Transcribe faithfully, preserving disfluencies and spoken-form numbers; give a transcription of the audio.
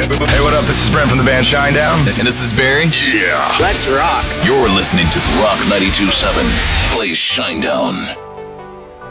Hey, what up? This is Brent from the band Shinedown. And this is Barry. Yeah. Let's rock. You're listening to Rock ninety-two point seven. Plays Shinedown.